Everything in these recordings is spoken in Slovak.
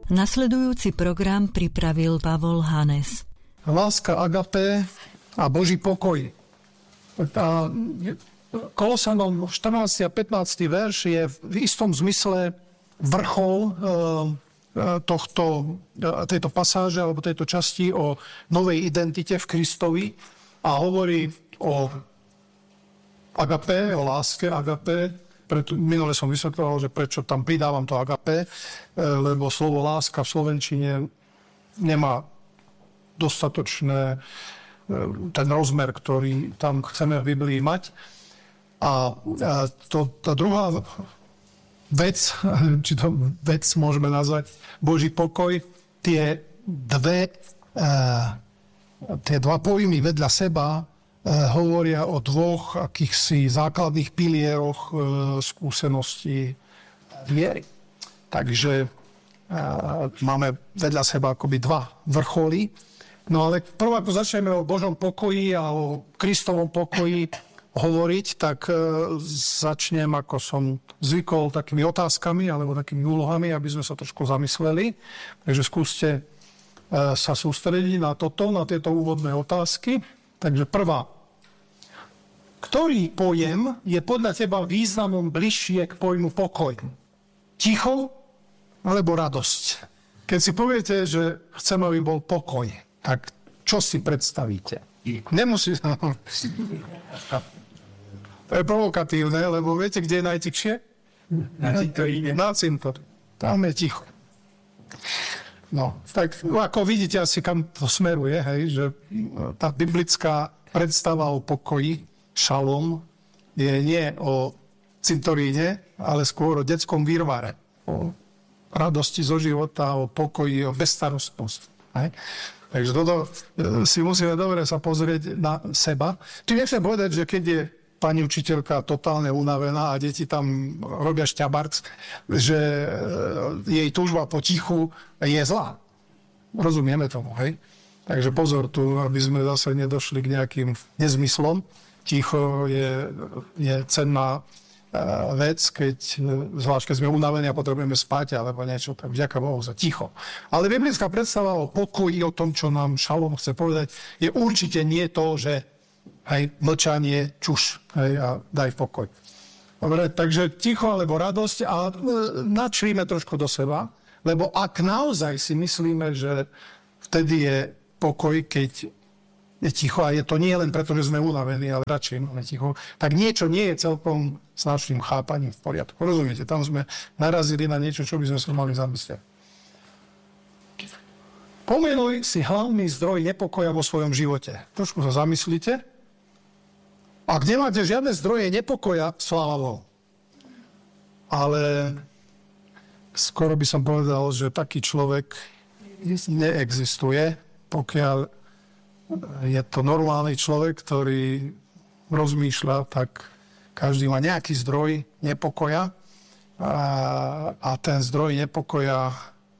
Nasledujúci program pripravil Pavol Hanes. Láska agapé a Boží pokoj. Kolosanom 14. a 15. verš je v istom zmysle vrchol tejto pasáže alebo tejto časti o novej identite v Kristovi a hovorí o agapé, o láske agapé. Minule som vysvetľoval, že prečo tam pridávam to agapé, lebo slovo láska v slovenčine nemá dostatočné ten rozmer, ktorý tam chceme v Biblii mať. A tá druhá vec, či to vec môžeme nazvať, Boží pokoj, tie dva pojmy vedľa seba hovoria o dvoch akýchsi základných pilieroch skúseností viery. Takže máme vedľa seba akoby dva vrcholy. No ale prv, ako začneme o Božom pokoji a o Kristovom pokoji hovoriť, tak začnem, ako som zvykol, takými otázkami alebo takými úlohami, aby sme sa trošku zamysleli. Takže skúste sa sústrediť na toto, na tieto úvodné otázky. Takže prvá. Ktorý pojem je podľa teba významom bližšie k pojmu pokoj? Ticho alebo radosť? Keď si poviete, že chcem, aby bol pokoj, tak čo si predstavíte? Nemusí... To je provokatívne, lebo viete, kde je najtichšie? Na cintoríne. Tam je ticho. No, tak ako vidíte asi, kam to smeruje, hej, že tá biblická predstava o pokoji, šalom, je nie o cintoríne, ale skôr o detskom výrvare, o radosti zo života, o pokoji, o bezstarostnosti. Hej. Takže toto si musíme dobre sa pozrieť na seba. Tým nechcem povedať, že keď je pani učiteľka totálne unavená a deti tam robia šťabarc, že jej túžba po tichu je zlá. Rozumieme tomu, hej? Takže pozor tu, aby sme zase nedošli k nejakým nezmyslom. Ticho je cenná vec, zvlášť keď sme unavení a potrebujeme spať alebo niečo, tak vďaka Bohu za ticho. Ale biblická predstava o pokoji, o tom, čo nám Šalom chce povedať, je určite nie to, že hej, mlčanie, čuš, hej, a daj pokoj. Dobre, takže ticho alebo radosť a načríme trošku do seba, lebo ak naozaj si myslíme, že vtedy je pokoj, keď je ticho, a je to nie len preto, že sme unavení, ale radšej máme ticho, tak niečo nie je celkom s našim chápaním v poriadku. Rozumiete? Tam sme narazili na niečo, čo by sme sa mali zamyslieť. Pomenuj si hlavný zdroj nepokoja vo svojom živote. Trošku sa zamyslite. Ak nemáte žiadne zdroje nepokoja, sláva Bohu. Ale skoro by som povedal, že taký človek neexistuje, pokiaľ je to normálny človek, ktorý rozmýšľa, tak každý má nejaký zdroj nepokoja a ten zdroj nepokoja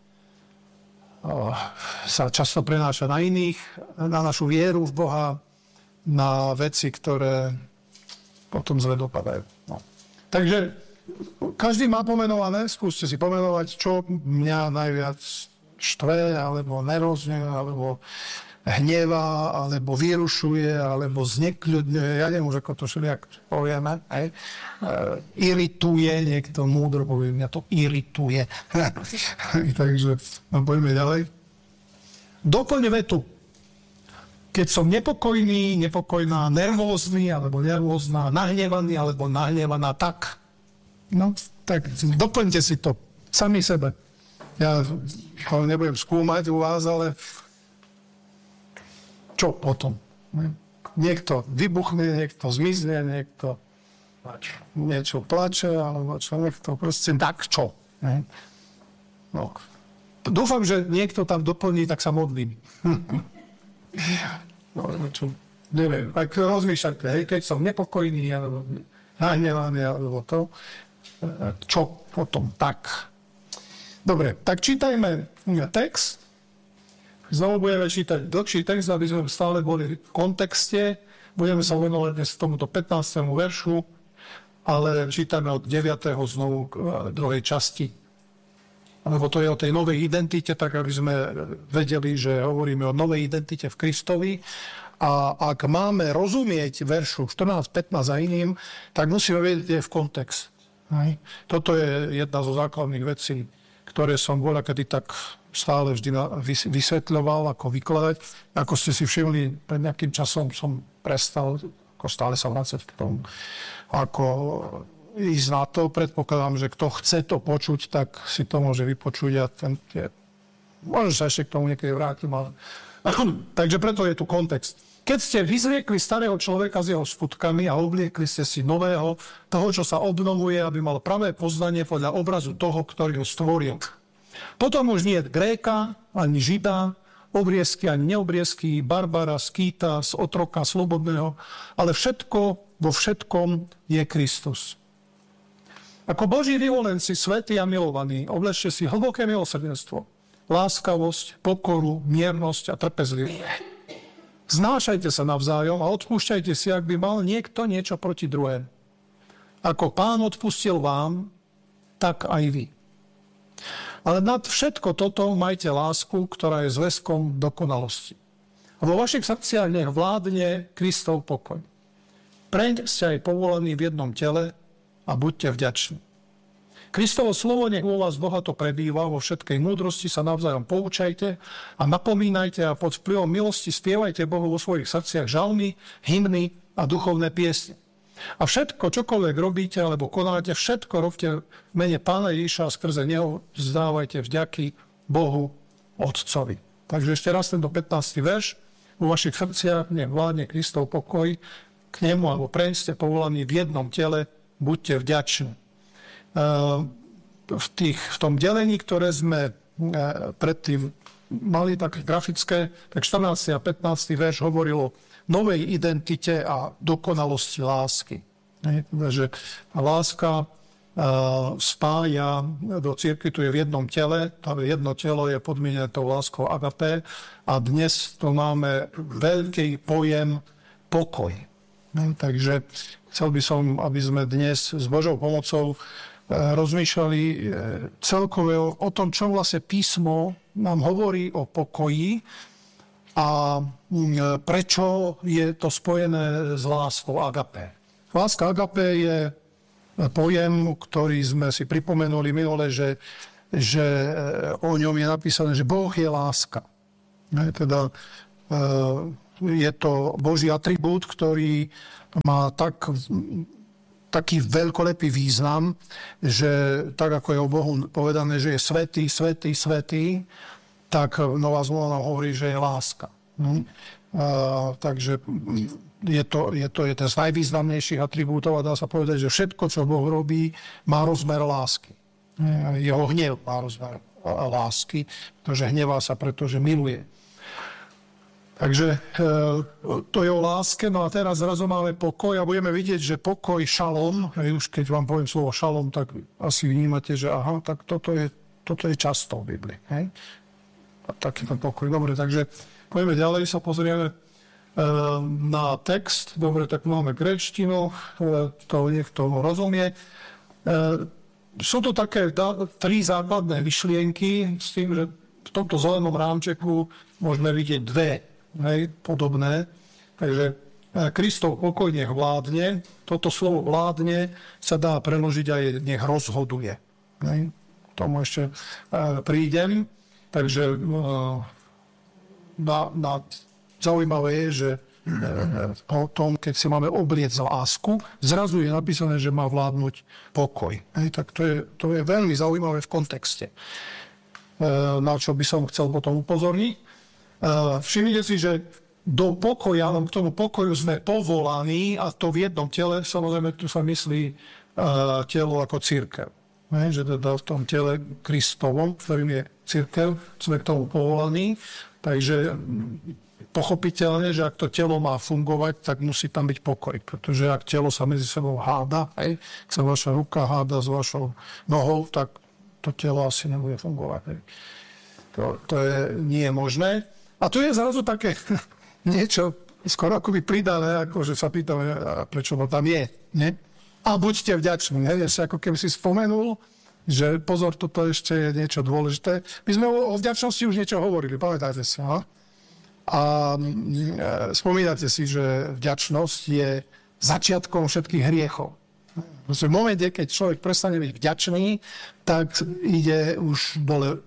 sa často prenáša na iných, na našu vieru v Boha, na veci, ktoré potom zle dopadajú. No. Takže každý má pomenované, skúste si pomenovať, čo mňa najviac štve, alebo nerozňuje, alebo hnevá, alebo vyrušuje, alebo znekľudňuje, ja neviem, ako to všelijak povieme, irituje, niekto múdro povie, mňa to irituje. Takže poďme ďalej. Doplň vetu. Keď som nepokojný, nepokojná, nervózny, alebo nervózna, nahnevaný, alebo nahnevaná, tak. No, tak doplňte si to sami sebe. Ja ho nebudem skúmať u vás, ale čo potom? Niekto vybuchne, niekto zmizne, niekto niečo plače, alebo čo, niekto proste tak čo. No. Dúfam, že niekto tam doplní, tak sa modlím. No, čo, neviem, tak rozmýšľajte, hej, keď som nepokojný, alebo nahnevaný, alebo to, čo potom, tak. Dobre, tak čítajme text. Znovu budeme čítať dlhší text, aby sme stále boli v kontexte. Budeme sa venovať dnes tomuto 15. veršu, ale čítame od 9. znovu k druhej časti. lebo to je o tej novej identite, tak aby sme vedeli, že hovoríme o novej identite v Kristovi. A ak máme rozumieť veršu 14, 15 a iným, tak musíme vedieť, je v kontext. Toto je jedna zo základných vecí, ktoré som voľa kedy tak stále vždy vysvetľoval, ako vykladať. Ako ste si všimli, pred nejakým časom som prestal, ako stále sa vracať k tomu, ako ísť na to. Predpokladám, že kto chce to počuť, tak si to môže vypočuť a môžem sa ešte k tomu niekedy vrátim. Ale... Takže preto je tu kontext. Keď ste vyzriekli starého človeka s jeho skutkami a obliekli ste si nového, toho, čo sa obnovuje, aby mal pravé poznanie podľa obrazu toho, ktorý ho stvoril. Potom už nie je Gréka, ani Žida, obriezky ani neobriezky, Barbara, Skýta, z otroka slobodného, ale všetko vo všetkom je Kristus. Ako Boží vyvolenci, svätí a milovaní, oblečte si hlboké milosrdenstvo, láskavosť, pokoru, miernosť a trpezlivosť. Znášajte sa navzájom a odpúšťajte si, ak by mal niekto niečo proti druhému. Ako Pán odpustil vám, tak aj vy. Ale nad všetko toto majte lásku, ktorá je zväzkom dokonalosti. A vo vašich srdciach nech vládne Kristov pokoj. Preň ste aj povolaní v jednom tele a buďte vďační. Kristovo slovo nech vo vás bohato prebýva, vo všetkej múdrosti sa navzájom poučajte a napomínajte a pod vplyvom milosti spievajte Bohu vo svojich srdciach žalmy, hymny a duchovné piesne. A všetko, čokoľvek robíte alebo konáte, všetko robte v mene Pána Ježiša a skrze neho vzdávajte vďaky Bohu Otcovi. Takže ešte raz tento 15. verš. Vo vašich srdciach nech vládne Kristov pokoj, k nemu alebo preň ste povolaní v jednom tele, buďte vďační. V tom delení, ktoré sme predtým mali také grafické, tak 14. a 15. verš hovorilo o novej identite a dokonalosti lásky. Takže láska spája do cirkvi, tu je v jednom tele, to jedno telo je podmienené tou láskou agapé a dnes to máme veľký pojem pokoj. Takže chcel by som, aby sme dnes s Božou pomocou rozmýšľali celkové o tom, čo vlastne písmo nám hovorí o pokoji a prečo je to spojené s láskou agapé. Láska agapé je pojem, ktorý sme si pripomenuli minule, že o ňom je napísané, že Boh je láska. Teda je to Boží atribút, ktorý má taký veľkolepý význam, že tak ako je o Bohu povedané, že je svätý, svätý, svätý, tak Nová zmluva nám hovorí, že je láska. Takže je to jeden z najvýznamnejších atribútov a dá sa povedať, že všetko, čo Boh robí, má rozmer lásky. Jeho hnev má rozmer lásky, pretože hnevá sa, pretože miluje. Takže to je o láske, no a teraz zrazu máme pokoj a budeme vidieť, že pokoj, šalom, už keď vám poviem slovo šalom, tak asi vnímate, že aha, tak toto je často v Biblii. Hej? A takýto pokoj. Dobre, takže poďme ďalej, sa pozrieme na text. Dobre, tak máme gréčtinu, to niekto rozumie. Sú to také tri základné myšlienky s tým, že v tomto zelenom rámčeku môžeme vidieť dve, hej, podobné. Takže Kristov pokoj nech vládne. Toto slovo vládne sa dá preložiť aj nech rozhoduje. Hej. K tomu ešte prídem. Takže zaujímavé je, že potom, keď si máme obliec lásku, zrazu je napísané, že má vládnuť pokoj. Hej, tak to je veľmi zaujímavé v kontexte, na čo by som chcel potom upozorniť. Všimnite si, že do pokoja, k tomu pokoju sme povolaní a to v jednom tele, samozrejme tu sa myslí telo ako cirkev. Že teda v tom tele Kristovom, ktorým je cirkev, sme k tomu povolaní. Takže pochopiteľne, že ak to telo má fungovať, tak musí tam byť pokoj. Pretože ak telo sa medzi sebou háda, ak sa vaša ruka háda s vašou nohou, tak to telo asi nebude fungovať. To nie je možné. A tu je zrazu také niečo skoro akoby pridané, ako že sa pýtame, prečo to tam je. Ne? A buďte vďační. Neviem si, ako keby si spomenul, že pozor, toto ešte je niečo dôležité. My sme o vďačnosti už niečo hovorili, pamätáte sa. A spomínate si, že vďačnosť je začiatkom všetkých hriechov. V momente, keď človek prestane byť vďačný, tak ide už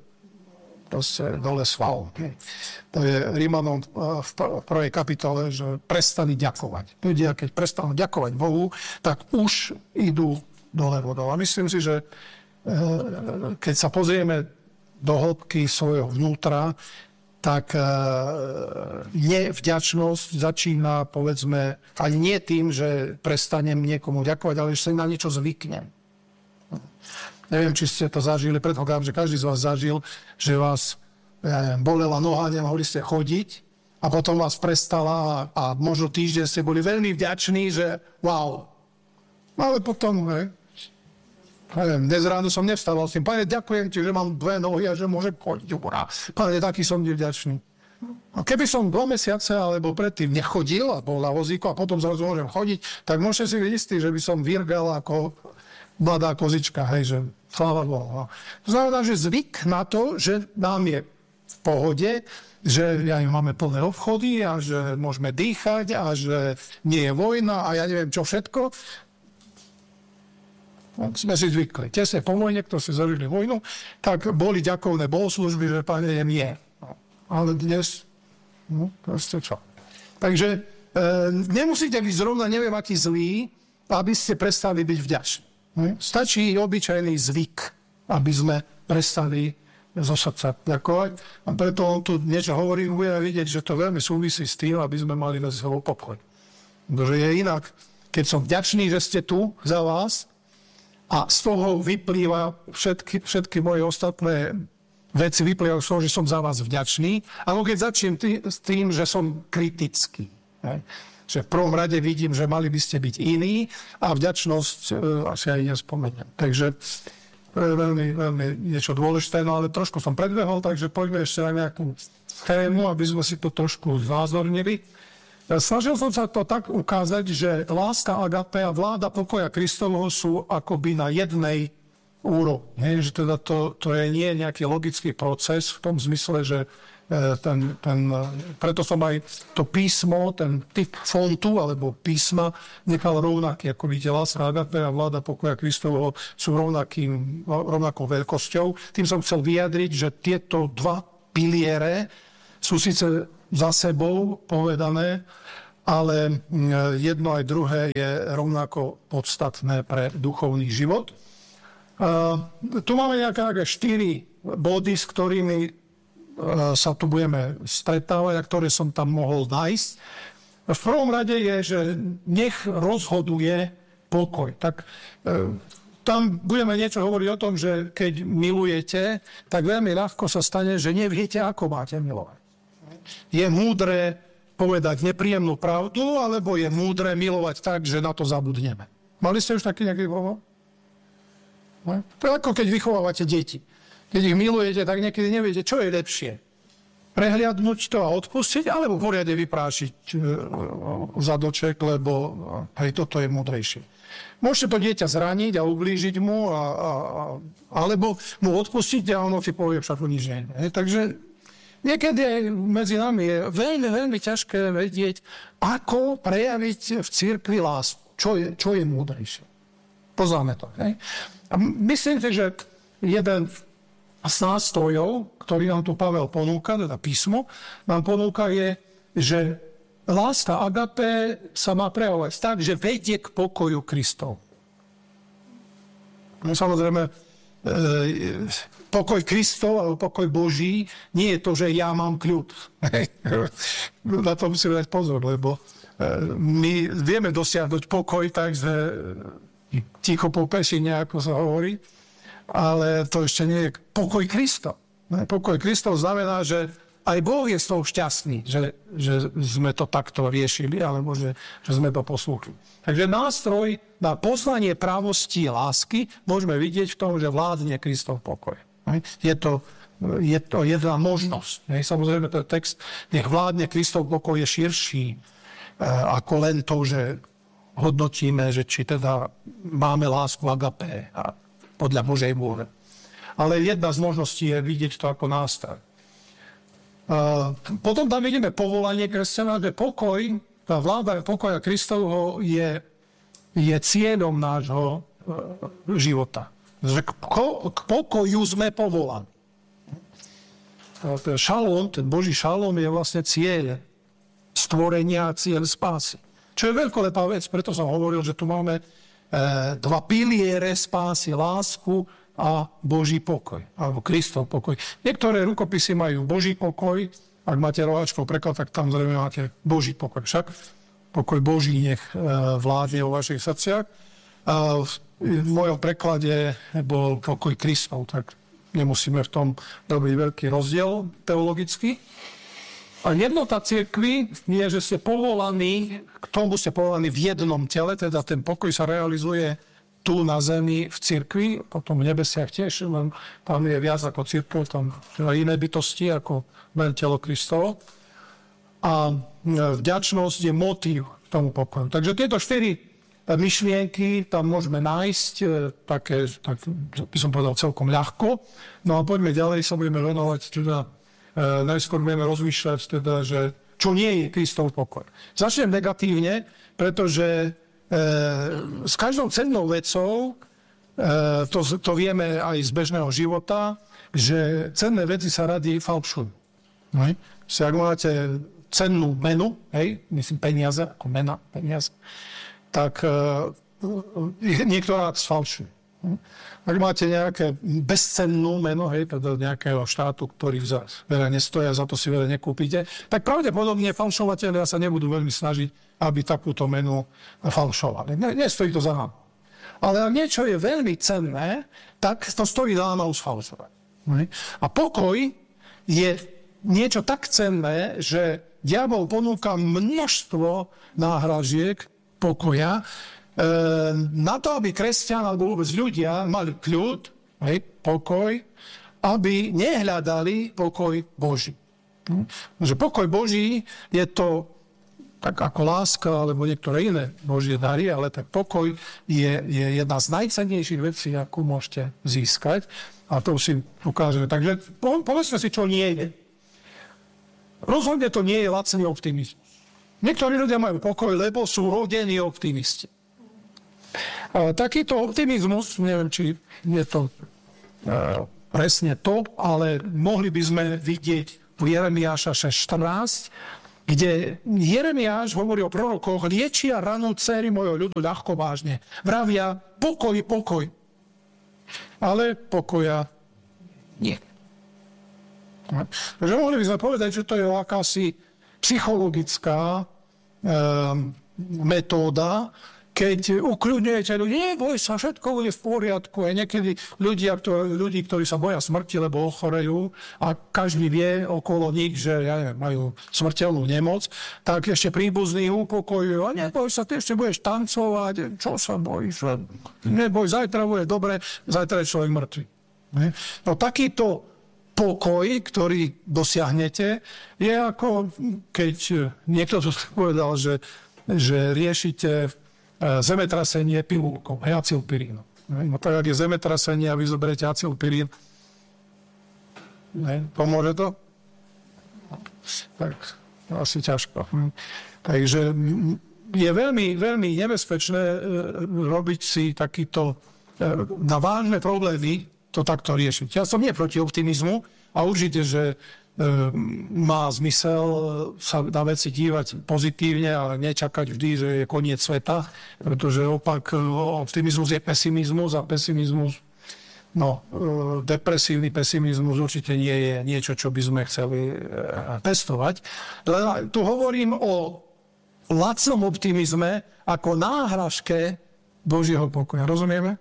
dole sval. To je Rímanom v prvej kapitole, že prestali ďakovať. Ľudia, keď prestanú ďakovať Bohu, tak už idú dole vodou. A myslím si, že keď sa pozrieme do hĺbky svojho vnútra, tak nevďačnosť začína, povedzme, ani nie tým, že prestanem niekomu ďakovať, ale že sa na niečo zvyknem. Neviem, či ste to zažili, predpokladám, že každý z vás zažil, že vás bolela noha, nemohli ste chodiť a potom vás prestala a možno týždeň ste boli veľmi vďační, že wow. Ale potom, neviem, dnes ráno som nevstával s tým, Pane, ďakujem ti, že mám 2 nohy a že môžem chodiť. Pane, taký som ti vďačný. A keby som 2 mesiace alebo predtým nechodil a bol na vozíku a potom zrazu môžem chodiť, tak môžete si byť istí, že by som virgal ako mladá kozička, hej, že sláva Bohu. To znamená, že zvyk na to, že nám je v pohode, že máme plné obchody a že môžeme dýchať a že nie je vojna a ja neviem čo všetko. Sme si zvykli. Tesne po vojne, kto si zažili vojnu, tak boli ďakovné bohoslužby, že Pane je nie. Ale dnes, proste čo. Takže nemusíte byť zrovna neviem aký zlý, aby ste prestali byť vďační. Stačí obyčajný zvyk, aby sme prestali zo srdca ďakovať. A preto on tu niečo hovorí, budeme vidieť, že to veľmi súvisí s tým, aby sme mali medzi sebou pokoj. Pretože je inak, keď som vďačný, že ste tu za vás a z toho vyplýva všetky moje ostatné veci vyplývajú z toho, že som za vás vďačný, alebo keď začnem s tým, že som kritický. Že v prvom rade vidím, že mali by ste byť iní a vďačnosť asi aj nespomeniem. Takže to je veľmi, veľmi niečo dôležité, no ale trošku som predbehol, takže poďme ešte na nejakú tému, aby sme si to trošku zvázornili. Snažil som sa to tak ukázať, že láska agape a vláda pokoja Kristovho sú akoby na jednej úrovni. Že teda to je nie nejaký logický proces v tom zmysle, že preto som aj to písmo, ten typ fontu alebo písma nechal rovnaký, ako vidíte, láska agape a vláda pokoja Kristovho sú rovnakou veľkosťou. Tým som chcel vyjadriť, že tieto 2 piliere sú síce za sebou povedané, ale jedno aj druhé je rovnako podstatné pre duchovný život. Tu máme nejaké 4 body, s ktorými sa tu budeme stretávať a ktoré som tam mohol nájsť. V prvom rade je, že nech rozhoduje pokoj. Tak tam budeme niečo hovoriť o tom, že keď milujete, tak veľmi ľahko sa stane, že neviete, ako máte milovať. Je múdre povedať nepríjemnú pravdu, alebo je múdre milovať tak, že na to zabudneme. Mali ste už taký nejaký hovor? To je ako keď vychovávate deti. Keď ich milujete, tak niekedy neviete, čo je lepšie. Prehliadnúť to a odpustiť, alebo poriadne vyprášiť zadoček, lebo hej, toto je múdrejšie. Môžete to dieťa zraniť a ublížiť mu, alebo mu odpustiť a ono si povie však nič nie. Takže niekedy aj medzi nami je veľmi, veľmi ťažké vedieť, ako prejaviť v cirkvi lásku. Čo je múdrejšie. Poznáme to. Hej? A myslím si, že jeden z nástrojov, ktorý nám tu Pavel ponúka, teda písmo, nám ponúka je, že láska agape sa má prejavovať tak, že vedie k pokoju Kristov. No, samozrejme, pokoj Kristov alebo pokoj Boží nie je to, že ja mám kľud. Na to musíme dať pozor, lebo my vieme dosiahnuť pokoj tak, že ticho po pešine, ako sa hovorí, ale to ešte nie je pokoj Kristov. Pokoj Kristov znamená, že aj Boh je z toho šťastný, že sme to takto riešili, alebo že sme to poslúchli. Takže nástroj na poznanie právosti lásky môžeme vidieť v tom, že vládne Kristov pokoj. Je to jedna možnosť. Samozrejme, ten text, nech vládne Kristov pokoj, je širší ako len to, že hodnotíme, že či teda máme lásku agape a podľa Božej vôle. Ale jedna z možností je vidieť to ako nástroj. Potom tam vidíme povolanie kresťana, že pokoj, tá vláda pokoja Kristovho je cieľom nášho života. Že k pokoju sme povolaní. Šalom, ten Boží šalom je vlastne cieľ stvorenia, cieľ spásy. Čo je veľkolepá vec, preto som hovoril, že tu máme dva piliere spásy, lásku a Boží pokoj, alebo Kristov pokoj. Niektoré rukopisy majú Boží pokoj, ak máte roháčkov preklad, tak tam zrejme máte Boží pokoj. Však pokoj Boží nech vládne vo vašich srdciach. V mojom preklade bol pokoj Kristov, tak nemusíme v tom robiť veľký rozdiel teologický. A jednota cirkvi je, že ste povolaní, k tomu ste povolaní v jednom tele, teda ten pokoj sa realizuje tu na zemi v cirkvi, potom v nebesiach tiež, len tam je viac ako cirkev, tam iné bytosti ako len telo Kristovo. A vďačnosť je motív tomu pokoju. Takže tieto 4 myšlienky tam môžeme nájsť, také, tak by som povedal, celkom ľahko. No a poďme ďalej, sa budeme venovať, teda najskôr budeme rozmýšľať, teda, že čo nie je Kristov pokoj. Začnem negatívne, pretože s každou cennou vecou, to vieme aj z bežného života, že cenné veci sa radi falšujú. Ak máte cennú menu, myslím peniaze, ako mena, peniaze, tak niektorá sfalšuje. Ak máte nejaké bezcennú meno, teda nejakého štátu, ktorý veľa nestojí a za to si veľa nekúpite, tak pravdepodobne falšovatelia sa nebudú veľmi snažiť, aby takúto menu falšovali. Nestojí to za náma. Ale ak niečo je veľmi cenné, tak to stojí za náma sfalšovať. A pokoj je niečo tak cenné, že diabol ponúka množstvo náhražiek pokoja, na to, aby kresťan alebo vôbec ľudia mali kľud, pokoj, aby nehľadali pokoj Boží. Že pokoj Boží je to tak ako láska alebo niektoré iné Božie dary, ale tak pokoj je jedna z najcennejších vecí, akú môžete získať. A to si ukážeme. Takže povedzme si, čo nie je. Rozhodne to nie je lacný optimizmus. Niektorí ľudia majú pokoj, lebo sú rodení optimisti. Takýto optimizmus, neviem, či je to presne to, ale mohli by sme vidieť u Jeremiáša 6.14, kde Jeremiáš hovorí o prorokoch, liečia ranu dcery mojho ľudu ľahko vážne. Vravia, pokoj, pokoj. Ale pokoja nie. Takže mohli by sme povedať, že to je akási psychologická metóda, keď ukľudňujete ľudí, neboj sa, všetko bude v poriadku. A niekedy ľudí, ktorí sa boja smrti, lebo ochorejú a každý vie okolo nich, že majú smrteľnú nemoc, tak ešte príbuzní upokojujú. A neboj sa, ty ešte budeš tancovať, čo sa bojíš? Neboj, zajtra bude dobre, zajtra je človek mŕtvy. No takýto pokoj, ktorý dosiahnete, je ako keď niekto to povedal, že riešite zemetrasenie pilulkou, acylpirínom. No tak, ak je zemetrasenie a vy zoberiete acylpirín, pomôže to? Tak asi ťažko. Takže je veľmi, veľmi nebezpečné robiť si takýto na vážne problémy to takto riešiť. Ja som nie proti optimizmu a určite, že má zmysel sa na veci dívať pozitívne a nečakať vždy, že je koniec sveta, pretože opak optimizmus je pesimizmus a pesimizmus, depresívny pesimizmus určite nie je niečo, čo by sme chceli pestovať. Tu hovorím o lacnom optimizme ako náhražke Božieho pokoja. Rozumieme?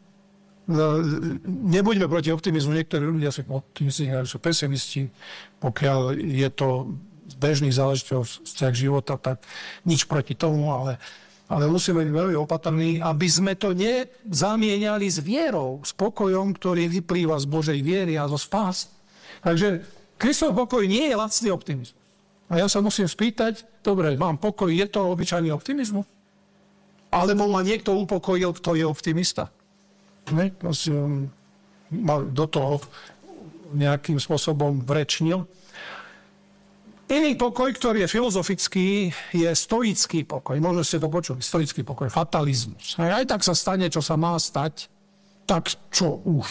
Nebuďme proti optimizmu, niektorí ľudia sú optimisti, sú pesimisti, pokiaľ je to bežný záležitosť vzťah života, tak nič proti tomu, ale musíme byť veľmi opatrní, aby sme to nezamieniali s vierou, s pokojom, ktorý vyplýva z Božej viery a zo spásy. Takže Kristov pokoj nie je lacný optimizmus. A ja sa musím spýtať, dobre, mám pokoj, je to obyčajný optimizmus? Alebo ma niekto upokojil, kto je optimista? Do toho nejakým spôsobom vrečnil. Iný pokoj, ktorý je filozofický, je stoický pokoj. Možno ste to počuli, stoický pokoj, fatalizmus. Aj tak sa stane, čo sa má stať, tak čo už?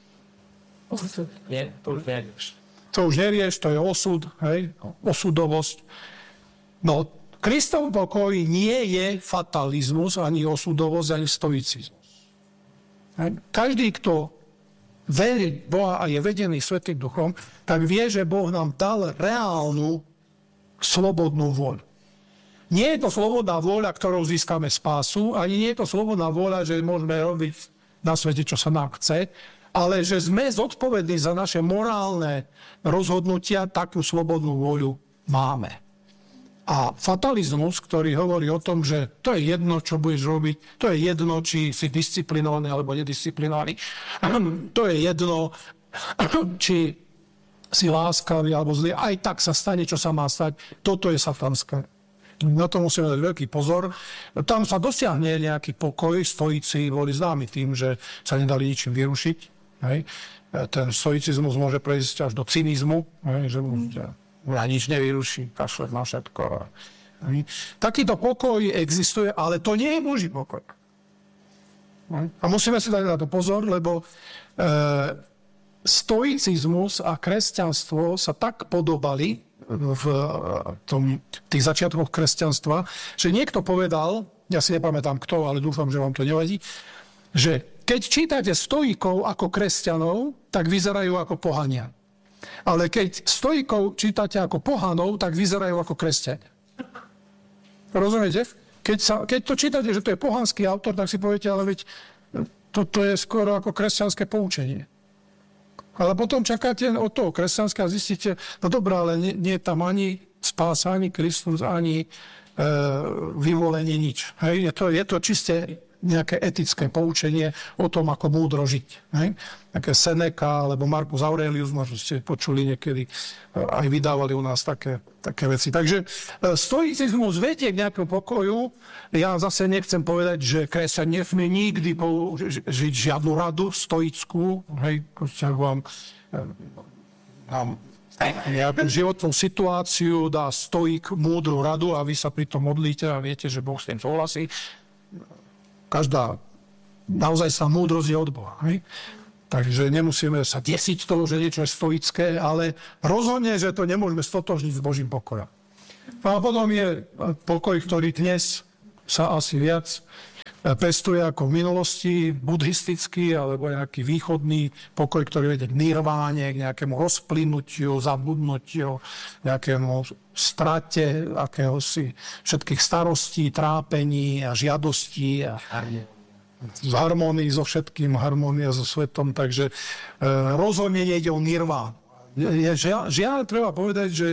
To už nerieš, to je osud, hej? Osudovosť. No, Kristov pokoj nie je fatalizmus, ani osudovosť, ani stoicizmus. Každý, kto verí v Boha a je vedený Svätým Duchom, tak vie, že Boh nám dal reálnu slobodnú voľu. Nie je to slobodná vôľa, ktorou získame spásu, ani nie je to slobodná vôľa, že môžeme robiť na svete, čo sa nám chce, ale že sme zodpovední za naše morálne rozhodnutia, takú slobodnú vôľu máme. A fatalizmus, ktorý hovorí o tom, že to je jedno, čo budeš robiť, to je jedno, či si disciplinovaný alebo nedisciplinovaný, to je jedno, či si láskavý alebo zlý, aj tak sa stane, čo sa má stať. Toto je satanské. Na to musíme dať veľký pozor. Tam sa dosiahne nejaký pokoj. Stoici boli známi tým, že sa nedali ničím vyrušiť. Hej. Ten stoicizmus môže prejsť až do cynizmu, hej, že nič nevyruší, kašle na všetko. Hej. Takýto pokoj existuje, ale to nie je Boží pokoj. Hej. A musíme si dať na to pozor, lebo stoicizmus a kresťanstvo sa tak podobali v tých začiatkoch kresťanstva, že niekto povedal, ja si nepamätám kto, ale dúfam, že vám to nevadí, že keď čítate stoikov ako kresťanov, tak vyzerajú ako pohania. Ale keď stoikov čítate ako pohanov, tak vyzerajú ako kresťania. Rozumiete? Keď to čítate, že to je pohanský autor, tak si poviete, ale veď toto je skoro ako kresťanské poučenie. Ale potom čakáte od toho kresťanského a zistíte, no dobré, ale nie je tam ani spása, ani Kristus, ani vyvolenie, nič. Hej? Je to čiste nejaké etické poučenie o tom, ako múdro žiť. Hej? Také Seneca alebo Marcus Aurelius, možno ste počuli niekedy, aj vydávali u nás také veci. Takže stoicizmus vedie k nejakému pokoju. Ja zase nechcem povedať, že kresťan nesmie nikdy žiť žiadnu radu stoickú. Hej, ak vám nejakú životnú situáciu dá stoik múdru radu a vy sa pri tom modlíte a viete, že Boh s tým súhlasí. Každá naozaj sa múdrosť je od Boha. Hej? Takže nemusíme sa desiť toho, že niečo je stoické, ale rozhodne, že to nemôžeme stotožniť s Božím pokojom. A potom je pokoj, ktorý dnes sa asi viac pestuje ako v minulosti, buddhistický alebo nejaký východný pokoj, ktorý vedie k nirváne, k nejakému rozplynutiu, zabudnutiu, nejakému strate akéhosi všetkých starostí, trápení a žiadostí a v harmonii so všetkým, harmonia so svetom, takže rozhodne nejde o nirvánu. Žiaľ, treba povedať, že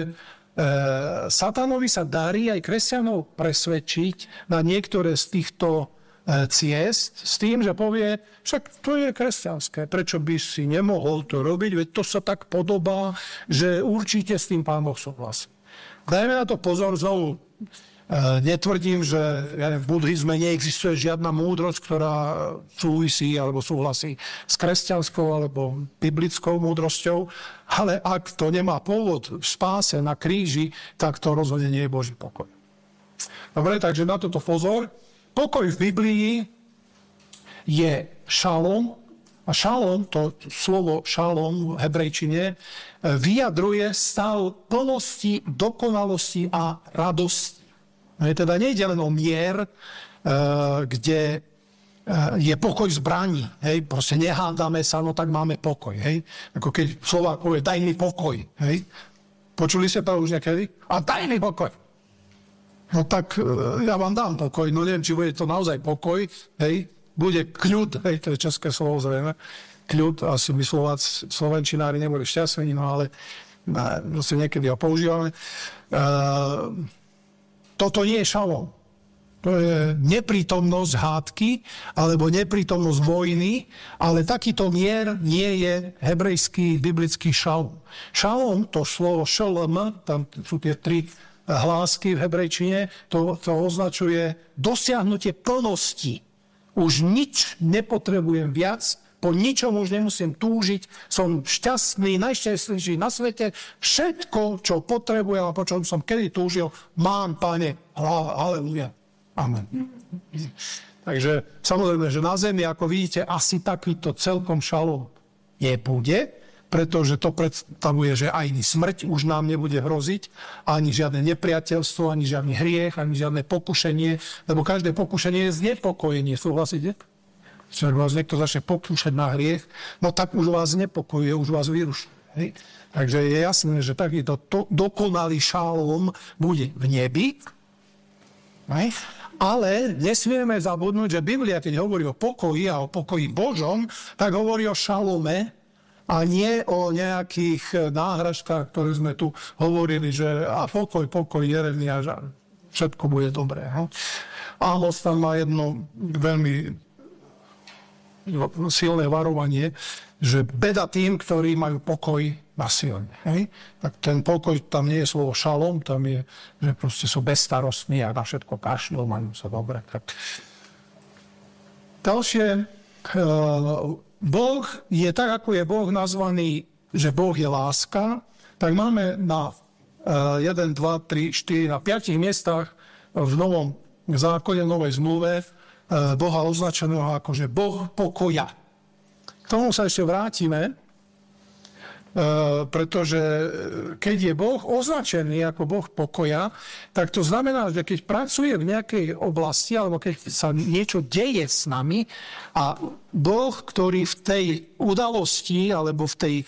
satanovi sa darí aj kresťanov presvedčiť na niektoré z týchto ciest s tým, že povie, však to je kresťanské, prečo by si nemohol to robiť, veď to sa tak podobá, že určite s tým Pán Boh súhlasí. Dajme na to pozor, znovu netvrdím, že v buddhizme neexistuje žiadna múdrosť, ktorá súvisí alebo súhlasí s kresťanskou alebo biblickou múdrosťou, ale ak to nemá pôvod v spáse na kríži, tak to rozhodne nie je Boží pokoj. Dobre, takže na toto pozor. Pokoj v Biblii je šalom. A šalom, to slovo šalom v hebrejčine, vyjadruje stav plnosti, dokonalosti a radosti. Teda nejde len o mier, kde je pokoj zbraní. Hej? Proste nehádame sa, no tak máme pokoj. Hej? Ako keď Slovák povie, daj mi pokoj. Hej? Počuli ste to už niekedy? A daj mi pokoj. No tak ja vám dám pokoj, no neviem, či bude to naozaj pokoj, hej, bude kľud, hej, to je české slovo zrejme, kľud, asi my slovenčinári neboli šťastní, no ale si niekedy ho používame. Toto nie je šalom. To je neprítomnosť hádky, alebo neprítomnosť vojny, ale takýto mier nie je hebrejský, biblický šalom. Šalom, to slovo šalom, tam sú tie tri hlásky v hebrejčine, to označuje dosiahnutie plnosti Už nič nepotrebujem viac, po ničom už nemusím túžiť, som šťastný, najšťastnejší na svete, všetko, čo potrebujem a po čom som kedy túžil, mám, Pane, haleluja, amen. Takže samozrejme, že na zemi, ako vidíte, asi takýto celkom šalom nebude, pretože to predstavuje, že ani smrť už nám nebude hroziť, ani žiadne nepriateľstvo, ani žiadny hriech, ani žiadne pokušenie, lebo každé pokušenie je znepokojenie, súhlasíte? Keď vás niekto začne pokúšať na hriech, no tak už vás znepokojuje, už vás vyruší. Takže je jasné, že takýto dokonalý šalom bude v nebi, ale nesmieme zabudnúť, že Biblia, keď hovorí o pokoji a o pokoji Božom, tak hovorí o šalome, a nie o nejakých náhražkách, ktoré sme tu hovorili, že a pokoj, Jeremia, a že všetko bude dobré. Ámos tam má jedno veľmi silné varovanie, že beda tým, ktorí majú pokoj na silne. Tak ten pokoj, tam nie je slovo šalom, tam je, že proste sú bezstarostní a na všetko kašľú, majú sa dobre. Tak. Ďalšie, Boh je tak, ako je Boh nazvaný, že Boh je láska, tak máme na 1, 2, 3, 4, na 5 miestach v Novom zákone, v Novej zmluve Boha označeného ako, že Boh pokoja. K tomu sa ešte vrátime, pretože keď je Boh označený ako Boh pokoja, tak to znamená, že keď pracuje v nejakej oblasti, alebo keď sa niečo deje s nami a Boh, ktorý v tej udalosti, alebo v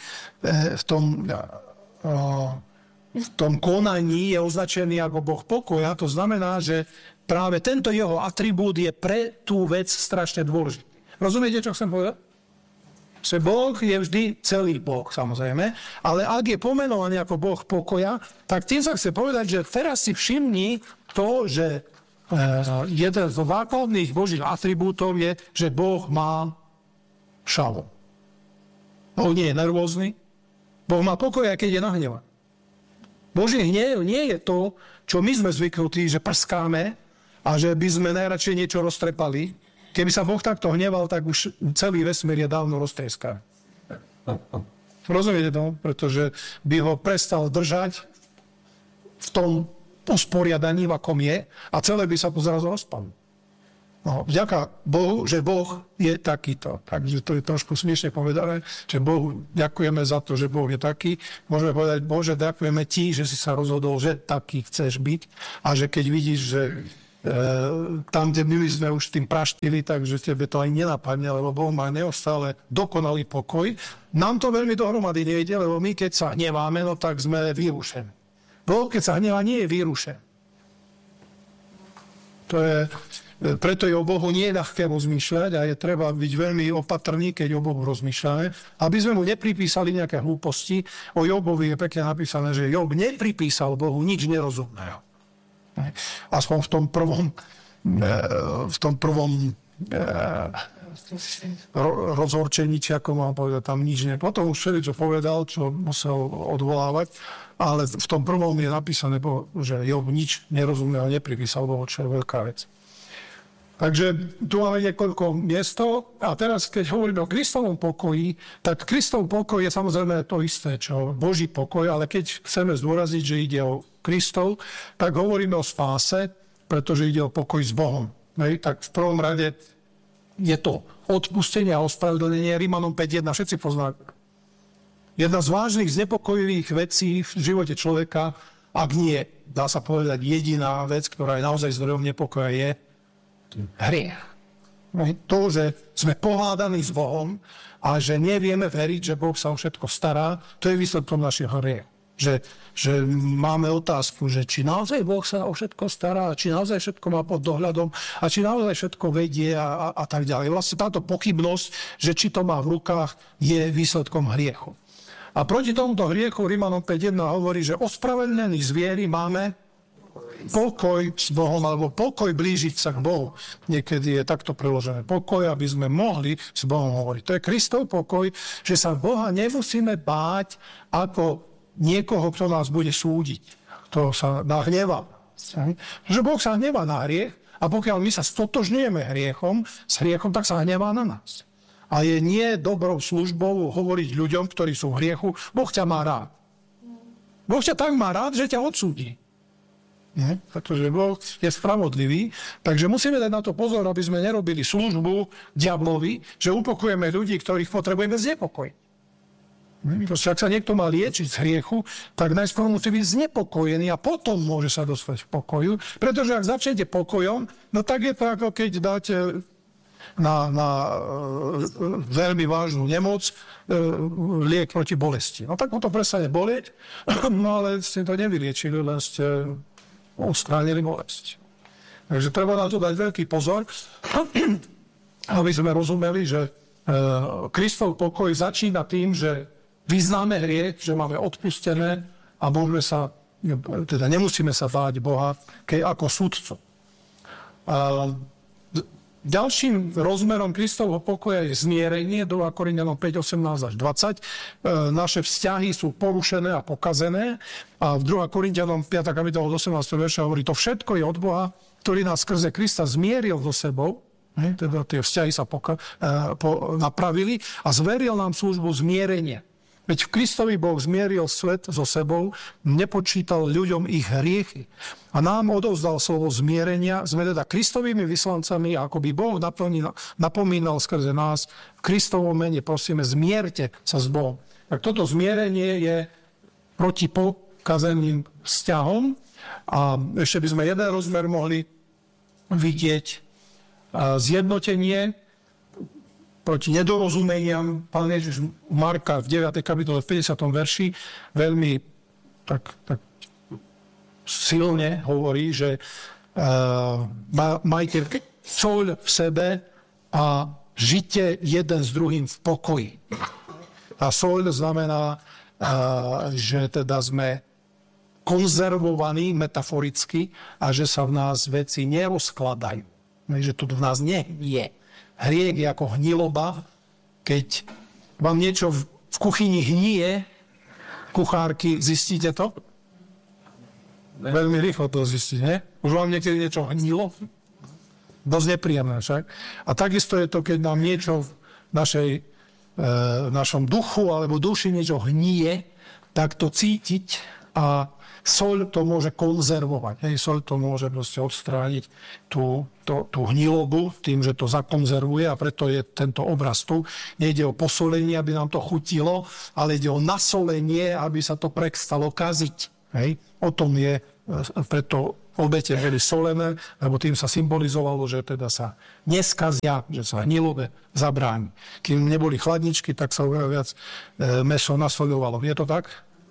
tom konaní je označený ako Boh pokoja, to znamená, že práve tento jeho atribút je pre tú vec strašne dôležitý. Rozumiete, čo chcem povedať? Že Boh je vždy celý Boh, samozrejme, ale ak je pomenovaný ako Boh pokoja, tak tým sa chce povedať, že teraz si všimni to, že jeden z základných Božích atribútov je, že Boh má šalom. Boh nie je nervózny, Boh má pokoj, aj keď je nahnevaný. Boží hnev nie je to, čo my sme zvyknutí, že prskáme a že by sme najradšej niečo roztrepali. Keby sa Boh takto hneval, tak už celý vesmír je dávno roztrieskaný. Rozumiete to? Pretože by ho prestal držať v tom usporiadaní, v akom je, a celé by sa zrazu rozpadlo. No, vďaka Bohu, že Boh je takýto. Takže to je trošku smiešne povedané, že Bohu ďakujeme za to, že Boh je taký. Môžeme povedať, Bože, ďakujeme ti, že si sa rozhodol, že taký chceš byť a že keď vidíš, že tam, kde my sme už tým praštili, takže tebe to aj nenapadne, lebo Boh má neustále dokonalý pokoj. Nám to veľmi dohromady nejde, lebo my, keď sa hneváme, no tak sme vyrušení. Boh, keď sa hnevá, nie je vyrušený. Preto je o Bohu nie je ľahké rozmýšľať a je treba byť veľmi opatrný, keď o Bohu rozmýšľame, aby sme mu nepripísali nejaké hlúposti. O Jobovi je pekne napísané, že Job nepripísal Bohu nič nerozumného. Aspoň v tom prvom rozhorčení, či ako mám povedať, tam nič nie. Potom už všeličo povedal, čo musel odvolávať, ale v tom prvom je napísané, že Job nič nerozumného nepripísal Bohu, čo je veľká vec. Takže tu máme niekoľko miestov a teraz, keď hovoríme o Kristovom pokoji, tak Kristov pokoj je samozrejme to isté, čo Boží pokoj, ale keď chceme zdôraziť, že ide o Kristov, tak hovoríme o spáse, pretože ide o pokoj s Bohom. Tak v prvom rade je to odpustenie a ospravedlnenie, Rímanom 5.1, všetci poznajú. Jedna z vážnych znepokojivých vecí v živote človeka, ak nie, dá sa povedať, jediná vec, ktorá je naozaj zdrojom nepokoja, je hriech. To, že sme pohádaní s Bohom a že nevieme veriť, že Boh sa o všetko stará, to je výsledkom našeho hriechu. Že máme otázku, že či naozaj Boh sa o všetko stará, či naozaj všetko má pod dohľadom a či naozaj všetko vedie a tak ďalej. Vlastne táto pochybnosť, že či to má v rukách, je výsledkom hriechu. A proti tomuto hriechu Rímanom 5.1 hovorí, že ospravedlnení z viery máme pokoj s Bohom, alebo pokoj blížiť sa k Bohu. Niekedy je takto preložené. Pokoj, aby sme mohli s Bohom hovoriť. To je Kristov pokoj, že sa Boha nemusíme báť ako niekoho, kto nás bude súdiť. Kto sa nahnevá. Že Boh sa hnevá na hriech, A pokiaľ my sa stotožňujeme s hriechom, tak sa hnevá na nás. A je nie dobrou službou hovoriť ľuďom, ktorí sú v hriechu, Boh ťa má rád. Boh ťa tak má rád, že ťa odsúdi. Nie? Pretože Boh je spravodlivý, takže musíme dať na to pozor, aby sme nerobili službu diablovi, že upokojujeme ľudí, ktorých potrebujeme znepokojiť. Ak sa niekto má liečiť z hriechu, tak najskôr musí byť znepokojený a potom môže sa dostať v pokoju, pretože ak začnete pokojom, no tak je to ako keď dáte na veľmi vážnu nemoc liek proti bolesti. No tak mu to prestane bolieť, no ale ste to nevyliečili, len ste odstránili bolesť. Takže treba na to dať veľký pozor, aby sme rozumeli, že Kristov pokoj začína tým, že vyznáme hriech, že máme odpustené a nemusíme sa báť Boha ako sudcu. Ďalším rozmerom Kristovho pokoja je zmierenie, 2 Korinťanom 5, 18 až 20. Naše vzťahy sú porušené a pokazené. A v 2 Korinťanom 5. kapitola 18. verša hovorí, to všetko je od Boha, ktorý nás skrze Krista zmieril so sebou, teda tie vzťahy sa napravili a zveril nám službu zmierenia. Veď v Kristovi Boh zmieril svet so sebou, nepočítal ľuďom ich hriechy. A nám odovzdal slovo zmierenia, sme teda Kristovými vyslancami, ako by Boh napomínal skrze nás. V Kristovom mene prosíme, zmierte sa s Bohom. Tak toto zmierenie je proti pokazeným vzťahom. A ešte by sme jeden rozmer mohli vidieť zjednotenie proti nedorozumeniam. Pán Ježiš Marka v 9. kapitole v 50. verši veľmi tak silne hovorí, že majte soľ v sebe a žite jeden s druhým v pokoji. A soľ znamená, že teda sme konzervovaní metaforicky a že sa v nás veci nerozkladajú. Že tu v nás nie je. Hriech je ako hniloba, keď vám niečo v kuchyni hnie, kuchárky, zistíte to? Veľmi rýchlo to zistíte, nie? Už vám niekedy niečo hnilo? Dosť nepríjemné však. A takisto je to, keď nám niečo v našom duchu alebo duši niečo hnie, tak to cítiť a soľ to môže konzervovať. Soľ to môže proste odstrániť tú hnilobu tým, že to zakonzervuje a preto je tento obraz tu. Nejde o posolenie, aby nám to chutilo, ale ide o nasolenie, aby sa to prestalo kaziť. O tom je preto obete boli solené, lebo tým sa symbolizovalo, že teda sa neskazia, že sa hnilobe zabráni. Kým neboli chladničky, tak sa oveľa viac mäso nasoľovalo. Je to tak?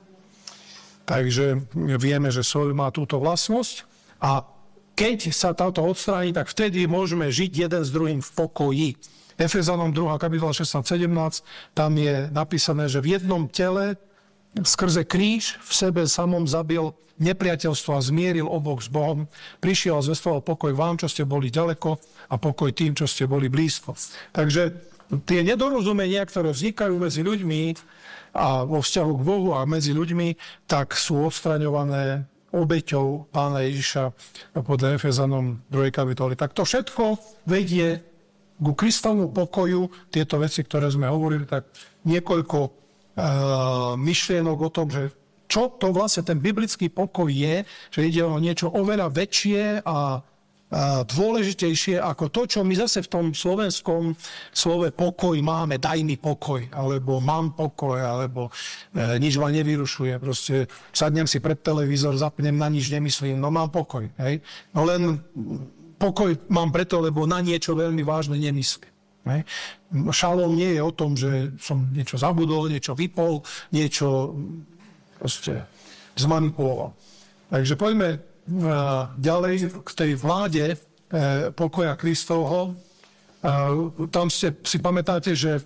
Takže vieme, že soľ má túto vlastnosť a keď sa táto odstráni, tak vtedy môžeme žiť jeden s druhým v pokoji. Efezanom 2. kapitola 16-17, tam je napísané, že v jednom tele skrze kríž v sebe samom zabil nepriateľstvo a zmieril oboch s Bohom. Prišiel a zvestoval pokoj vám, čo ste boli ďaleko a pokoj tým, čo ste boli blízko. Takže tie nedorozumenia, ktoré vznikajú medzi ľuďmi a vo vzťahu k Bohu a medzi ľuďmi, tak sú odstraňované obeťou Pána Ježiša podľa Efezanom 2. kapitoly. Tak to všetko vedie ku Kristovmu pokoju, tieto veci, ktoré sme hovorili, tak niekoľko myšlienok o tom, že čo to vlastne ten biblický pokoj je, že ide o niečo oveľa väčšie a dôležitejšie ako to, čo my zase v tom slovenskom slove pokoj máme, daj mi pokoj, alebo mám pokoj, alebo nič ma nevyrušuje. Proste sadnem si pred televízor, zapnem, na nič nemyslím, no mám pokoj. Hej? No len pokoj mám preto, lebo na niečo veľmi vážne nemyslím. Hej? Šalom nie je o tom, že som niečo zabudol, niečo vypol, niečo proste zmanipuloval. Takže poďme ďalej k tej vláde pokoja Kristovho. Tam si pamätáte, že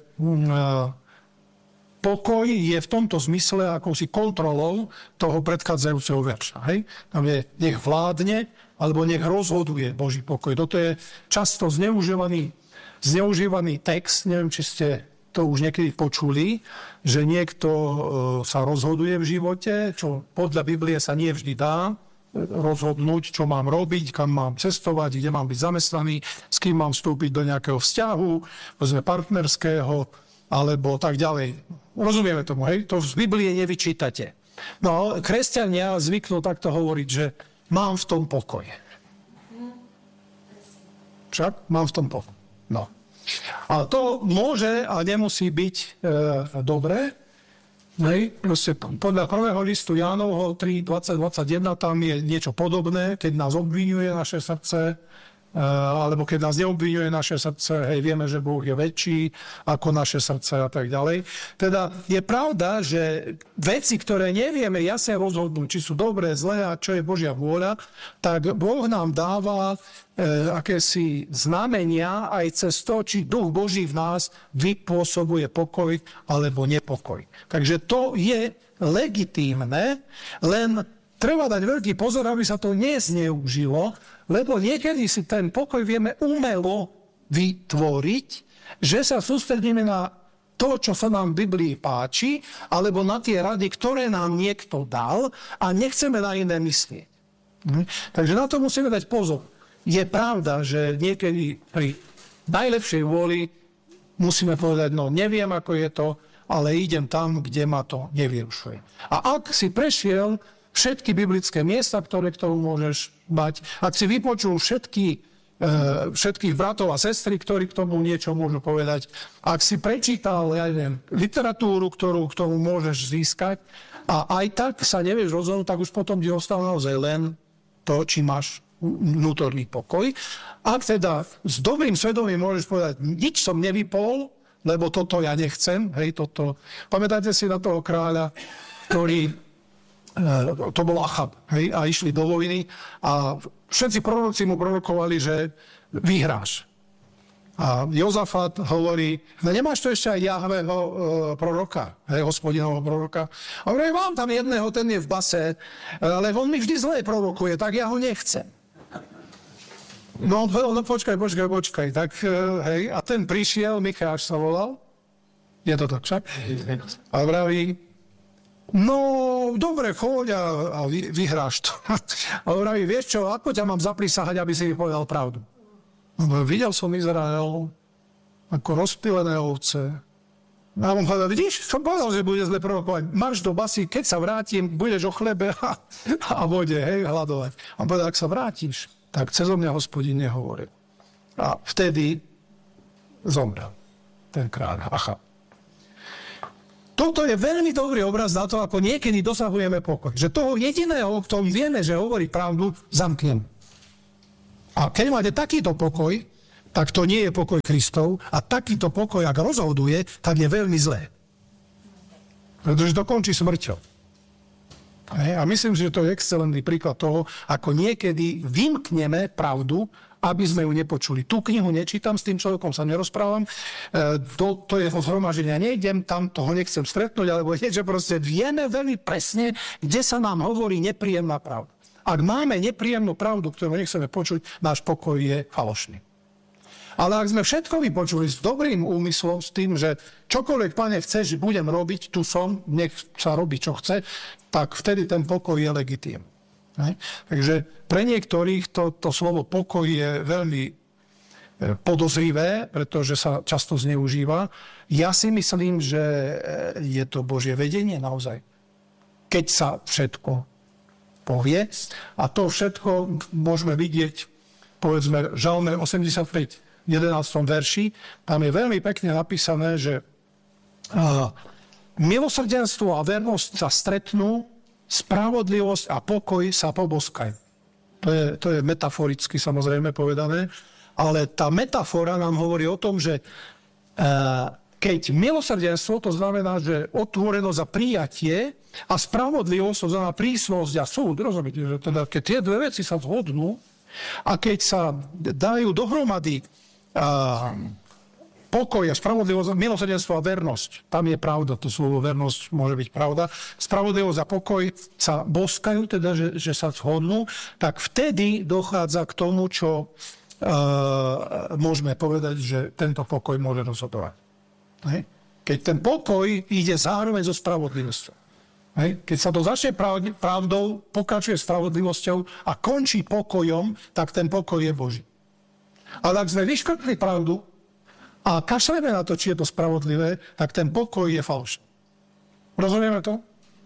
pokoj je v tomto zmysle akousi kontrolou toho predchádzajúceho verša. Hej? Tam je nech vládne, alebo nech rozhoduje Boží pokoj. Toto je často zneužívaný text, neviem, či ste to už niekedy počuli, že niekto sa rozhoduje v živote, čo podľa Biblie sa nie vždy dá rozhodnúť, čo mám robiť, kam mám cestovať, kde mám byť zamestnaný, s kým mám vstúpiť do nejakého vzťahu, partnerského, alebo tak ďalej. Rozumieme tomu, hej? To z Biblie nevyčítate. No, kresťania zvyknú takto hovoriť, že mám v tom pokoj. Však? Mám v tom pokoj. No. A to môže a nemusí byť dobré. Hej, proste podľa prvého listu Jánovho 3, 20, 21 tam je niečo podobné, keď nás obviňuje naše srdce, alebo keď nás neobviňuje naše srdce, hej, vieme, že Boh je väčší ako naše srdce a tak ďalej. Teda je pravda, že veci, ktoré nevieme jasne rozhodnúť, či sú dobré, zlé a čo je Božia vôľa, tak Boh nám dáva akési znamenia aj cez to, či Duch Boží v nás vypôsobuje pokoj alebo nepokoj. Takže to je legitímne, len treba dať veľký pozor, aby sa to nezneužilo, lebo niekedy si ten pokoj vieme umelo vytvoriť, že sa sústredíme na to, čo sa nám v Biblii páči, alebo na tie rady, ktoré nám niekto dal a nechceme na iné myslieť. Takže na to musíme dať pozor. Je pravda, že niekedy pri najlepšej vôli musíme povedať, no neviem, ako je to, ale idem tam, kde ma to nevyrušuje. A ak si prešiel všetky biblické miesta, ktoré k tomu môžeš mať, ak si vypočul všetkých bratov a sestry, ktorí k tomu niečo môžu povedať, ak si prečítal, ja neviem, literatúru, ktorú k tomu môžeš získať a aj tak sa nevieš rozhodnúť, tak už potom ti ostáva naozaj len to, či máš vnútorný pokoj. Ak teda s dobrým svedomím môžeš povedať, nič som nevypol, lebo toto ja nechcem, hej, toto. Pamätáte si na toho kráľa, ktorý to bol Achab, hej, a išli do vojny a všetci proroci mu prorokovali, že vyhráš. A Jozafat hovorí, no nemáš to ešte aj Jahveho proroka, hej, Hospodinovho proroka. A hovorí, mám tam jedného, ten je v base, ale on mi vždy zlé prorokuje, tak ja ho nechcem. No počkaj, tak hej, a ten prišiel, Micháš sa volal, je to tak však? A vraví, no, dobre, choď a vyhráš to. A vraví, vieš čo, ako ťa mám zaprisahať, aby si mi povedal pravdu? Videl som Izrael ako rozptýlené ovce. A on povedal, vidíš, som povedal, že bude zle prorokovať. Marš do basy, keď sa vrátim, budeš o chlebe a vode, hej, hľadovať. A on povedal, ak sa vrátiš, tak cezo mňa Hospodin nehovoril. A vtedy zomrel ten kráľ Achab. Toto je veľmi dobrý obraz na to, ako niekedy dosahujeme pokoj. Že toho jediného, o ktorom vieme, že hovorí pravdu, zamknem. A keď máte takýto pokoj, tak to nie je pokoj Kristov a takýto pokoj, ak rozhoduje, tak je veľmi zlé. Pretože to končí smrťou. A myslím, že to je excelentný príklad toho, ako niekedy vymkneme pravdu, aby sme ju nepočuli. Tú knihu nečítam, s tým človekom sa nerozprávam, to je zhromaždenie, ja nejdem tam, toho nechcem stretnúť, alebo niečo, proste vieme veľmi presne, kde sa nám hovorí nepríjemná pravda. Ak máme nepríjemnú pravdu, ktorú nechceme počuť, náš pokoj je falošný. Ale ak sme všetko vypočuli s dobrým úmyslom, s tým, že čokoľvek, Pane, chceš, budem robiť, tu som, nech sa robí, čo chce, tak vtedy ten pokoj je legitímny. Takže pre niektorých to slovo pokoj je veľmi podozrivé, pretože sa často zneužíva. Ja si myslím, že je to Božie vedenie naozaj. Keď sa všetko povie, a to všetko môžeme vidieť, povedzme, Žalme 85, 11. verši, tam je veľmi pekne napísané, že milosrdenstvo a vernosť sa stretnú, spravodlivosť a pokoj sa poboskajú. To je metaforicky samozrejme povedané, ale tá metafora nám hovorí o tom, že keď milosrdenstvo, to znamená, že otvorenosť a prijatie a spravodlivosť, to znamená prísnosť a súd, rozumiete, že teda keď tie dve veci sa zhodnú a keď sa dajú dohromady pokoj a spravodlivosť, milosrdenstvo a vernosť. Tam je pravda, to slovo vernosť môže byť pravda. Spravodlivosť a pokoj sa boskajú, teda, že sa zhodnú, tak vtedy dochádza k tomu, čo môžeme povedať, že tento pokoj môže rozhodovať. Keď ten pokoj ide zároveň so spravodlivosťou. Hej? Keď sa to začne pravdou, pokračuje spravodlivosťou a končí pokojom, tak ten pokoj je Boží. Ale ak sme vyškrtli pravdu a kašleme na to, či je to spravodlivé, tak ten pokoj je falšný. Rozumieme to?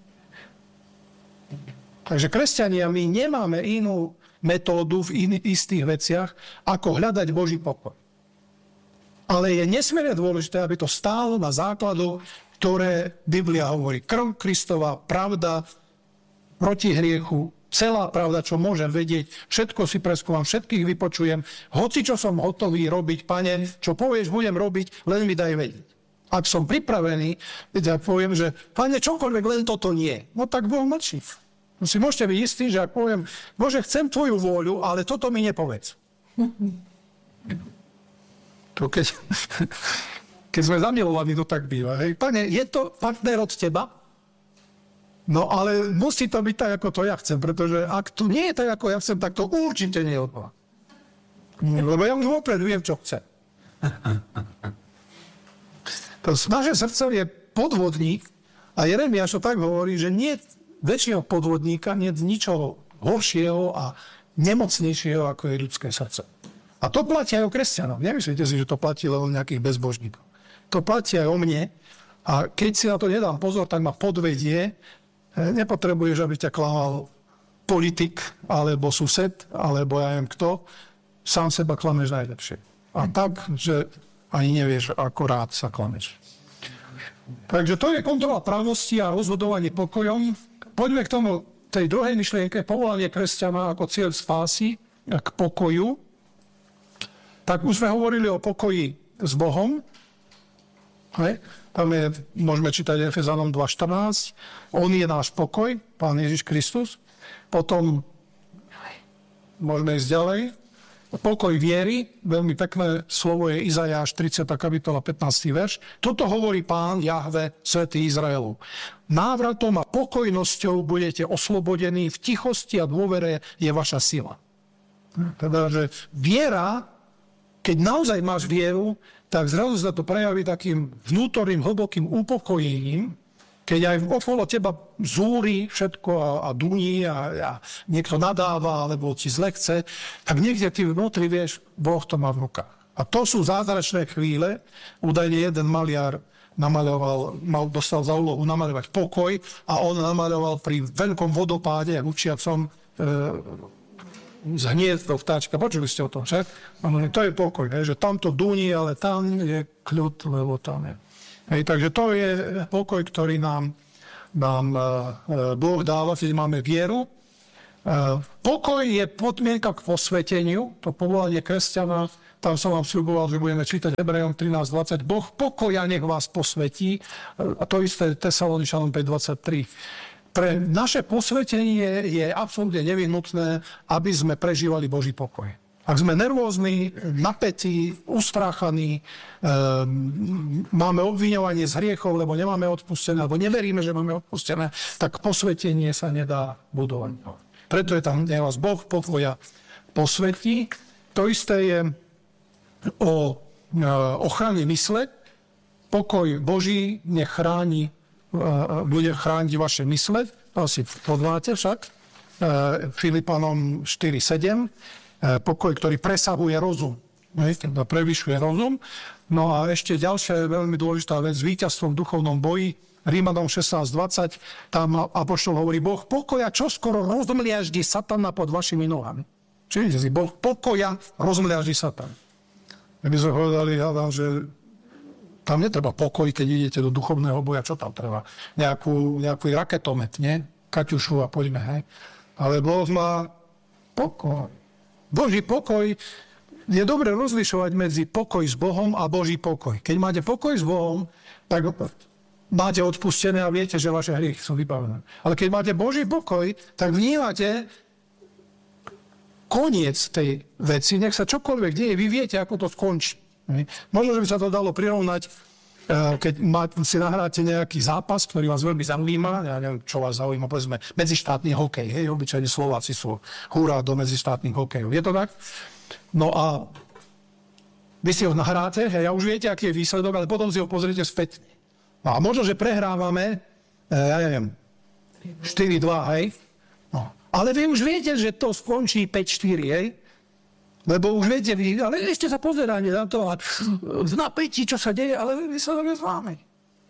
Takže kresťania, my nemáme inú metódu v istých veciach, ako hľadať Boží pokoj. Ale je nesmierne dôležité, aby to stálo na základu, ktoré Biblia hovorí. Krv Kristova, pravda proti hriechu, celá pravda, čo môžem vedieť, všetko si preskúvam, všetkých vypočujem, hoci čo som hotový robiť, Pane, čo povieš, budem robiť, len mi daj vedieť. Ak som pripravený, ja poviem, že Pane, čokoľvek, len toto nie. No tak Boh mlčí. No si môžete byť istí, že ak poviem, Bože, chcem tvoju vôľu, ale toto mi nepovedz. To keď sme zamilovaní, to tak býva. Hej. Pane, je to partner od teba? No ale musí to byť tak, ako to ja chcem, pretože ak to nie je tak, ako ja chcem, tak to určite nie je od Boha. Lebo ja už vopred viem, čo chcem. To naše srdce je podvodník a Jeremiáš to tak hovorí, že nie väčšieho podvodníka, nie ničoho horšieho a nemocnejšieho, ako je ľudské srdce. A to platí aj o kresťanov. Nemyslíte si, že to platí len o nejakých bezbožníkov. To platí aj o mne. A keď si na to nedám pozor, tak ma podvedie. Nepotrebuješ, aby ťa klamal politik, alebo sused, alebo ja neviem kto. Sám seba klameš najlepšie. A tak, že ani nevieš, ako rád sa klameš. Takže to je kontrola pravnosti a rozhodovanie pokojom. Poďme k tomu, tej druhej myšlienke, povolanie kresťana ako cieľ spásy k pokoju. Tak už sme hovorili o pokoji s Bohom. Hej. Tam je, môžeme čítať Efezanom 2.14. On je náš pokoj, Pán Ježiš Kristus. Potom môžeme ísť ďalej. Pokoj viery, veľmi pekné slovo je Izajáš 30. kapitola 15. verš. Toto hovorí Pán Jahve, Svätý Izraelov. Návratom a pokojnosťou budete oslobodení, v tichosti a dôvere je vaša sila. Teda, že viera, keď naozaj máš vieru, tak zrazu sa to prejaví takým vnútorným, hlbokým upokojením, keď aj okolo teba zúri všetko a duní a niekto nadáva, alebo ti zle chce, tak niekde ty vnútri vieš, Boh to má v rukách. A to sú zázračné chvíle. Údajne jeden maliar dostal za úlohu namaľovať pokoj a on namaľoval pri veľkom vodopáde lučiacom z hniezdo vtáčka. Počuli ste o tom, že? To je pokoj, že tam to duní, ale tam je kľud, lebo tam je. Hej, takže to je pokoj, ktorý nám Boh dáva, keď máme vieru. Pokoj je podmienka k posveteniu, to povolanie kresťana. Tam som vám sľuboval, že budeme čítať Hebrejom 13.20. Boh pokoja nech vás posvetí. A to isté Tesaloničanom 5.23. Pre naše posvetenie je absolútne nevyhnutné, aby sme prežívali Boží pokoj. Ak sme nervózni, napätí, ustráchaní, máme obviňovanie z hriechov, lebo nemáme odpustené, alebo neveríme, že máme odpustené, tak posvetenie sa nedá budovať. Preto je tam, nech vás Boh pokoja posvetí. To isté je o ochrane mysle. Pokoj Boží nech bude chrániť vaše mysle. To si poznáte však. Filipanom 4.7. Pokoj, ktorý presahuje rozum. Prevyšuje rozum. No a ešte ďalšia veľmi dôležitá vec, s víťazstvom v duchovnom boji. Rímanom 16.20. Tam apoštol hovorí, Boh pokoja čoskoro rozmliaždí satana pod vašimi nohami. Čiže si Boh pokoja rozmliaždí satana. My sme povedali, že tam netreba pokoj, keď idete do duchovného boja. Čo tam treba? Nejaký raketomet, nie? Kaťušu a poďme, hej. Ale Boh má pokoj. Boží pokoj, je dobre rozlišovať medzi pokoj s Bohom a Boží pokoj. Keď máte pokoj s Bohom, tak máte odpustené a viete, že vaše hriechy sú vybavené. Ale keď máte Boží pokoj, tak vnímate koniec tej veci. Nech sa čokoľvek deje, vy viete, ako to skončí. Možno, že by sa to dalo prirovnať, keď si nahráte nejaký zápas, ktorý vás veľmi zaujíma, ja neviem, čo vás zaujíma, povedzme, medzištátny hokej, hej, obyčajne Slováci sú hurá do medzištátnych hokejov. Je to tak? No a vy si ho nahráte, hej, a už viete, aký je výsledok, ale potom si ho pozriete späť. No a možno, že prehrávame, ja neviem, 4-2, hej? No. Ale vy už viete, že to skončí 5-4, hej? Lebo už viete, ale ešte sa pozeráte na to a v napätí, čo sa deje, ale vy sa dobre známe.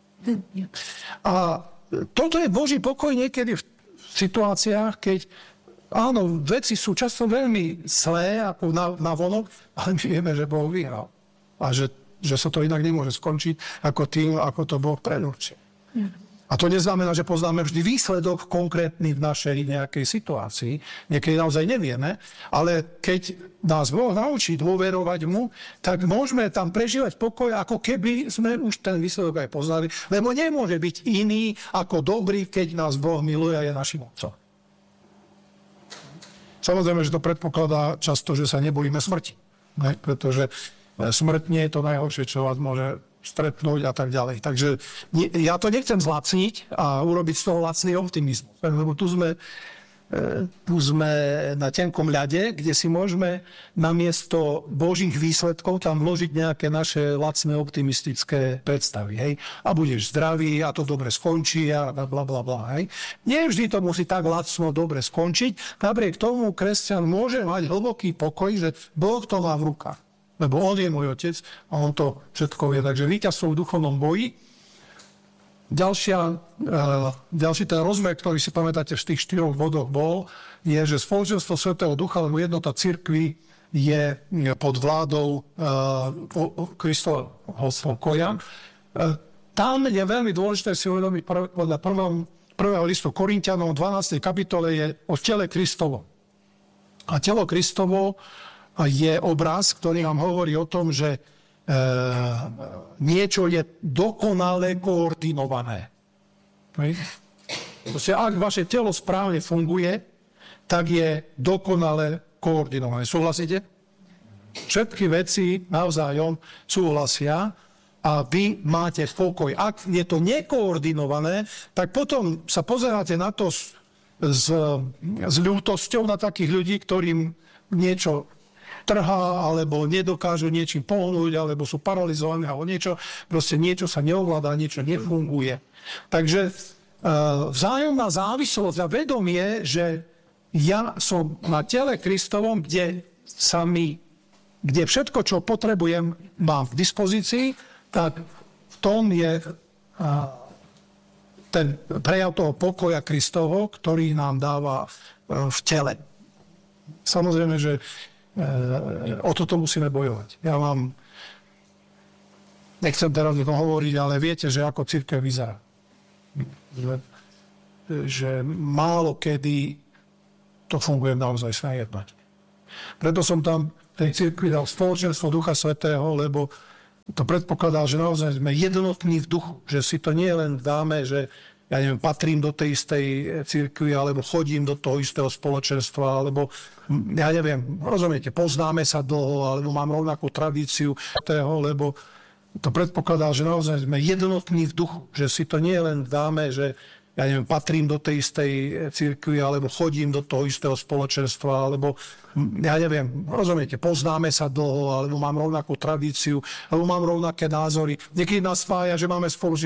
A toto je Boží pokoj niekedy v situáciách, keď áno, veci sú často veľmi zlé, ako na vonok, ale my vieme, že Boh vyhral. A že sa to inak nemôže skončiť ako tým, ako to Boh predurčil. A to neznamená, že poznáme vždy výsledok konkrétny v našej nejakej situácii. Niekedy naozaj nevieme, ale keď nás Boh naučí dôverovať mu, tak môžeme tam prežívať pokoj, ako keby sme už ten výsledok aj poznali. Lebo nemôže byť iný ako dobrý, keď nás Boh miluje a je našim otcom. Samozrejme, že to predpokladá často, že sa nebojíme smrti. Ne? Pretože smrť nie je to najhoršie, čo vás môže stretnúť a tak ďalej. Takže ja to nechcem zlacniť a urobiť z toho lacný optimizmus. Lebo tu sme na tenkom ľade, kde si môžeme namiesto Božích výsledkov tam vložiť nejaké naše lacné optimistické predstavy. Hej? A budeš zdravý a to dobre skončí a bla bla bla. Hej? Nie vždy to musí tak lacno dobre skončiť. Napriek tomu kresťan môže mať hlboký pokoj, že Boh to má v rukách. Lebo on je môj otec a on to všetko vie. Takže víťazstvo v duchovnom boji. Ďalší ten rozmer, ktorý si pamätáte v tých 4 bodoch bol, je, že spoločenstvo Svätého Ducha, lebo jednota cirkvi je pod vládou Kristovho pokoja. Tam je veľmi dôležité si uvedomiť podľa prvého listu Korinťanom 12. kapitole je o tele Kristovo. A telo Kristovo je obraz, ktorý nám hovorí o tom, že niečo je dokonale koordinované. Proste, ak vaše telo správne funguje, tak je dokonale koordinované. Súhlasíte? Všetky veci navzájom súhlasia a vy máte pokoj. Ak je to nekoordinované, tak potom sa pozeráte na to s ľútosťou na takých ľudí, ktorým niečo trhá, alebo nedokážu niečím pohnúť, alebo sú paralizovaní, alebo niečo sa neovládá, niečo nefunguje. Takže vzájomná závislosť a vedomie, že ja som na tele Kristovom, kde všetko, čo potrebujem, mám v dispozícii, tak v tom je ten prejav toho pokoja Kristovho, ktorý nám dáva v tele. Samozrejme, že o toto musíme bojovať. Nechcem teraz o tom hovoriť, ale viete, že ako cirkev vyzerá. Že málo kedy to funguje naozaj jednotne. Preto som tam tej cirkvi dal spoločenstvo Ducha Svätého, lebo to predpokladá, že naozaj sme jednotní v duchu. Že si to nie len dáme, že ja neviem, patrím do tej istej cirkvi, alebo chodím do toho istého spoločenstva, alebo ja neviem, rozumiete, poznáme sa dlho, alebo mám rovnakú tradíciu toho, lebo to predpokladá, že naozaj sme jednotní v duchu. Že si to nie len dáme, že ja neviem, patrím do tej istej cirkvi, alebo chodím do toho istého spoločenstva, alebo ja neviem, rozumiete, poznáme sa dlho, alebo mám rovnakú tradíciu, alebo mám rovnaké názory. Niekedy nás spája, že máme spolu